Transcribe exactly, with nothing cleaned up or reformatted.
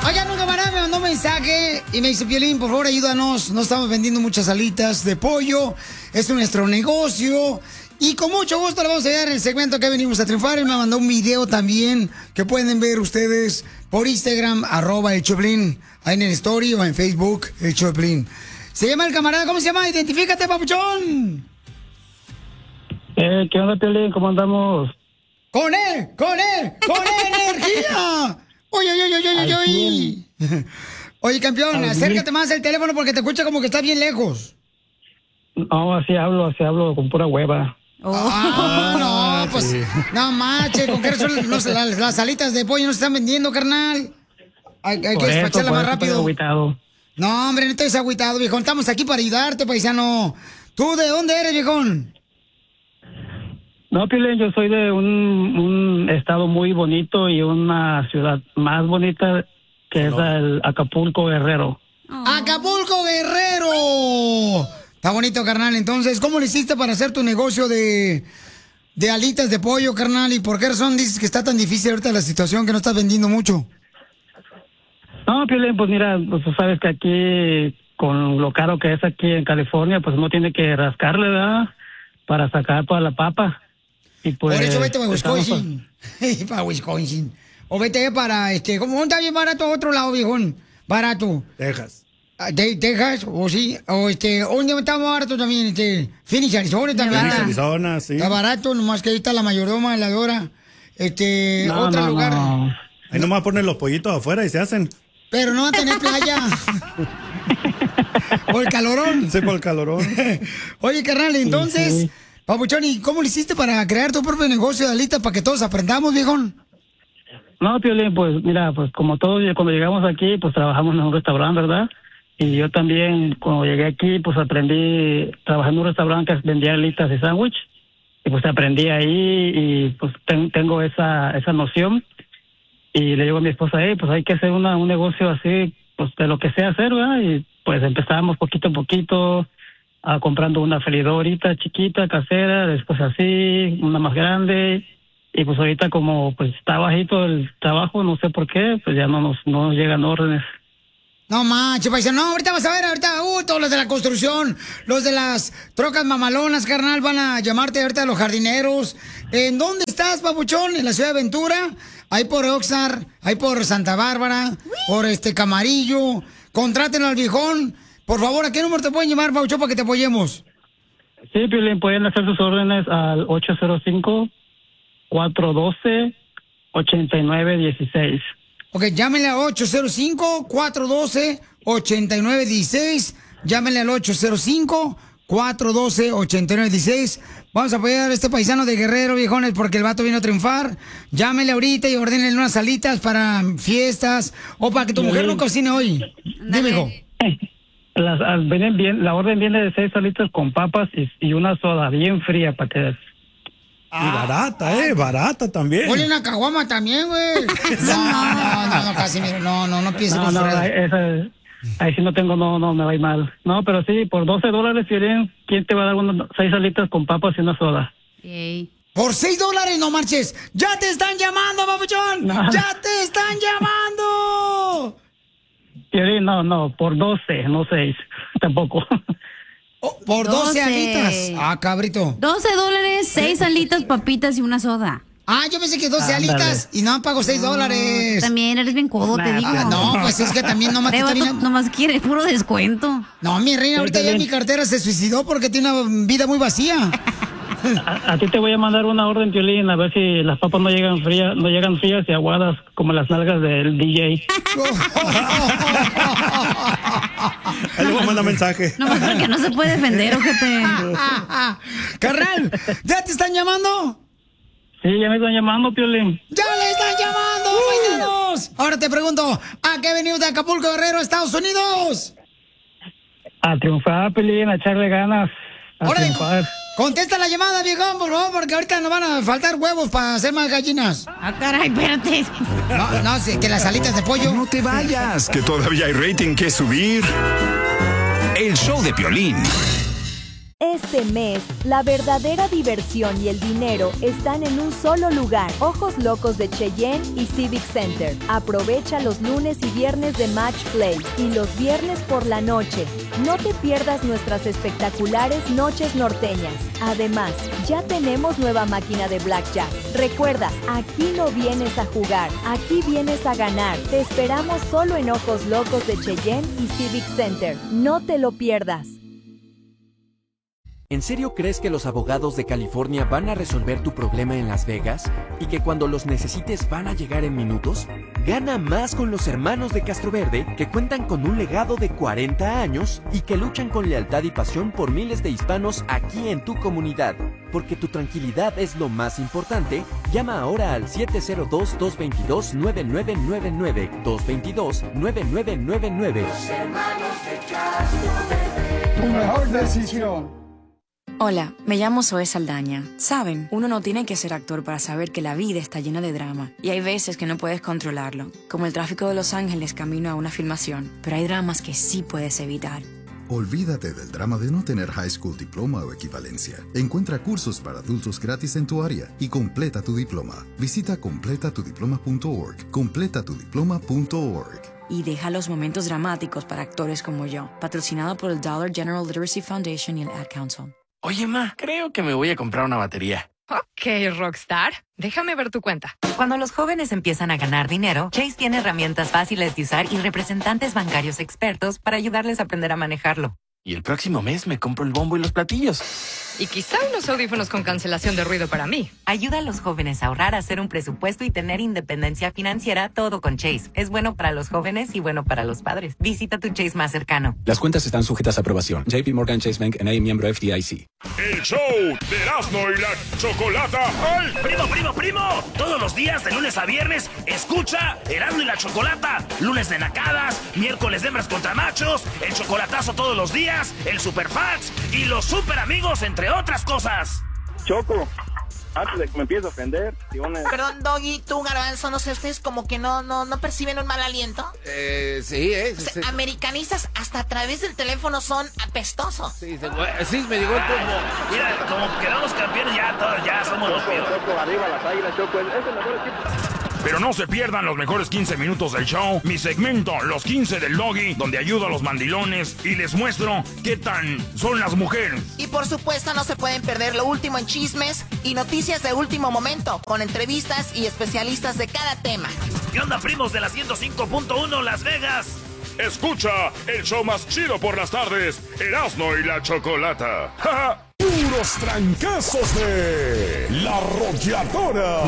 Oigan, un camarada me mandó un mensaje y me dice, Piolín, por favor, ayúdanos. No estamos vendiendo muchas alitas de pollo. Es nuestro negocio. Y con mucho gusto le vamos a dar el segmento que venimos a triunfar. Él me mandó un video también que pueden ver ustedes por Instagram, arroba el Choplin, ahí en el story o en Facebook, el Choplin. Se llama el camarada, ¿cómo se llama? Identifícate, papuchón. Eh, ¿qué onda, Piolín? ¿Cómo andamos? ¡Con él! ¡Con él! ¡Con energía! ¡Oye, oye, oye, oye, oye! Oye, campeón, acércate más al teléfono porque te escucha como que estás bien lejos. No, así hablo, así hablo con pura hueva. Oh. Ah, no, pues, sí. No manches, ¿con qué razón los- las, las alitas de pollo no se están vendiendo, carnal? Hay, hay que despacharla más rápido. No, hombre, no estés agüitado, viejón. Estamos aquí para ayudarte, paisano. ¿Tú de dónde eres, viejón? No, Piolín, yo soy de un, un estado muy bonito y una ciudad más bonita que es el Acapulco, Guerrero. Oh. ¡Acapulco, Guerrero! Está bonito, carnal. Entonces, ¿cómo le hiciste para hacer tu negocio de, de alitas de pollo, carnal? ¿Y por qué razón dices que está tan difícil ahorita la situación, que no estás vendiendo mucho? No, Piolín, pues mira, pues tú sabes que aquí, con lo caro que es aquí en California, pues uno tiene que rascarle, ¿verdad? Para sacar toda la papa. Y pues, por eso vete para estamos- Wisconsin. Para Wisconsin. O vete para, este, ¿cómo está bien barato a otro lado, viejón? Barato. Texas. Ah, de Texas, o sí, o este, ¿dónde está barato también? Este, Phoenix, Arizona también. Phoenix, está- Arizona, sí. Está barato, nomás que ahí está la mayordoma, la Dora. Este, No, otro no, lugar. no. Ahí nomás ponen los pollitos afuera y se hacen. Pero no va a tener playa. Por el calorón. Sí, por el calorón. Oye, carnal, entonces, Sí, sí. Papuchón, ¿y cómo le hiciste para crear tu propio negocio de alitas para que todos aprendamos, viejón? No, Piolín, pues mira, pues como todos cuando llegamos aquí, pues trabajamos en un restaurante, ¿verdad? Y yo también, cuando llegué aquí, pues aprendí, trabajé en un restaurante que vendía alitas y sándwich. Y pues aprendí ahí y pues ten- tengo esa esa noción. Y le digo a mi esposa, hey, pues hay que hacer una, un negocio así, pues de lo que sea hacer, ¿verdad? Y pues empezamos poquito a poquito, a comprando una freidorita chiquita, casera, después así, una más grande. Y pues ahorita como pues está bajito el trabajo, no sé por qué, pues ya no nos, no nos llegan órdenes. No manches, paisano, no, ahorita vas a ver, ahorita, uh, todos los de la construcción, los de las trocas mamalonas, carnal, van a llamarte ahorita los jardineros. ¿En dónde estás, papuchón? ¿En la ciudad de Ventura? Ahí por Oxnard, ahí por Santa Bárbara, por este Camarillo. Contrátenlo al viejón. Por favor, ¿a qué número te pueden llamar, papuchón, para que te apoyemos? Sí, Piolín, pueden hacer sus órdenes al ocho cero cinco, cuatro uno dos, ocho nueve uno seis. Ok, llámenle al ocho cero cinco, cuatro uno dos, ocho nueve uno seis. Llámenle al ocho cero cinco, cuatro uno dos, ocho nueve uno seis. Vamos a apoyar a este paisano de Guerrero, viejones, porque el vato viene a triunfar. Llámenle ahorita y ordenen unas salitas para fiestas o para que tu mujer no cocine hoy. Dime, hijo. Las, ah, vienen bien, la orden viene de seis salitas con papas y, y una soda bien fría para que... Y barata, eh, barata también. Ponle una caguama también, güey. No, no, no, no, Casimiro, no, no, no pienses No, con no, sus ahí, esa- ahí sí no tengo, no, no, me va a ir mal. No, pero sí, por doce dólares, Piolín, ¿quién te va a dar unas seis salitas con papas y una soda? Por seis dólares, no marches. ¡Ya te están llamando, papuchón! No. ¡Ya te están llamando! Piolín, no, no, por doce, no seis, tampoco. Por doce doce. alitas. Ah, cabrito. doce dólares, seis alitas, papitas y una soda. Ah, yo pensé que doce Ándale. alitas y no pago seis dólares. También eres bien codo, te Nah, digo. ah, no, pues es que también nomás te Este está vato bien- nomás quiere puro descuento. No, mi reina, ahorita ya mi cartera se suicidó porque tiene una vida muy vacía. A, a ti te voy a mandar una orden, Piolín, a ver si las papas no llegan frías, no llegan frías y aguadas como las nalgas del D J. Ahí le voy a mandar mensaje. No, porque no se puede defender, ojete. Carnal, ¿ya te están llamando? Sí, ya me están llamando, Piolín. ¡Ya le están llamando, paisanos! Ahora te pregunto, ¿a qué venimos de Acapulco, Guerrero, Estados Unidos? A triunfar, Piolín, a echarle ganas. A Órale, triunfar. contesta la llamada, viejón, por favor, porque ahorita nos van a faltar huevos para hacer más gallinas. Ah, caray, espérate. No, no, sí, que las alitas de pollo. No te vayas, que todavía hay rating que subir. El show de Piolín. Es Este mes, la verdadera diversión y el dinero están en un solo lugar. Ojos Locos de Cheyenne y Civic Center. Aprovecha los lunes y viernes de Match Play y los viernes por la noche. No te pierdas nuestras espectaculares noches norteñas. Además, ya tenemos nueva máquina de Blackjack. Recuerda, aquí no vienes a jugar, aquí vienes a ganar. Te esperamos solo en Ojos Locos de Cheyenne y Civic Center. No te lo pierdas. ¿En serio crees que los abogados de California van a resolver tu problema en Las Vegas? ¿Y que cuando los necesites van a llegar en minutos? Gana más con los hermanos de Castroverde, que cuentan con un legado de cuarenta años y que luchan con lealtad y pasión por miles de hispanos aquí en tu comunidad. Porque tu tranquilidad es lo más importante, llama ahora al siete cero dos, dos dos dos, nueve nueve nueve nueve, dos dos dos, nueve nueve nueve nueve. Los hermanos de Castroverde. Tu mejor decisión. Hola, me llamo Zoe Saldaña. Saben, uno no tiene que ser actor para saber que la vida está llena de drama. Y hay veces que no puedes controlarlo, como el tráfico de Los Ángeles camino a una filmación. Pero hay dramas que sí puedes evitar. Olvídate del drama de no tener high school diploma o equivalencia. Encuentra cursos para adultos gratis en tu área y completa tu diploma. Visita completa tu diploma punto org. completa tu diploma punto org. Y deja los momentos dramáticos para actores como yo. Patrocinado por el Dollar General Literacy Foundation y el Ad Council. Oye, ma, creo que me voy a comprar una batería. Ok, Rockstar. Déjame ver tu cuenta. Cuando los jóvenes empiezan a ganar dinero, Chase tiene herramientas fáciles de usar y representantes bancarios expertos para ayudarles a aprender a manejarlo. Y el próximo mes me compro el bombo y los platillos. Y quizá unos audífonos con cancelación de ruido para mí. Ayuda a los jóvenes a ahorrar, a hacer un presupuesto y tener independencia financiera, todo con Chase. Es bueno para los jóvenes y bueno para los padres. Visita tu Chase más cercano. Las cuentas están sujetas a aprobación. J P Morgan Chase Bank N A, miembro F D I C. El show de Erasmo y la Chocolata. ¡Ay! ¡Primo, primo, primo! Todos los días, de lunes a viernes, escucha Erasmo y la Chocolata. Lunes de nacadas, miércoles de hembras contra machos, el chocolatazo todos los días, el superfax y los super amigos, entre otras cosas. Choco, antes de que me empiece a ofender, una... Perdón, Doggy, tú, Garbanzo, no sé, ustedes como que no, no, no perciben un mal aliento. Eh, sí, eh. O sea, sí. americanistas hasta a través del teléfono son apestosos. Sí, sí, me llegó el turno. Mira, como quedamos campeones ya, todos ya somos los peores. Choco, arriba las águilas, Choco, es el mejor equipo. Pero no se pierdan los mejores quince minutos del show, mi segmento, los quince del Doggy, donde ayudo a los mandilones y les muestro qué tan son las mujeres. Y por supuesto no se pueden perder lo último en chismes y noticias de último momento, con entrevistas y especialistas de cada tema. ¿Qué onda, primos de la ciento cinco punto uno Las Vegas? Escucha el show más chido por las tardes, Erasmo y la Chocolata. Puros trancazos de La Rockeadora.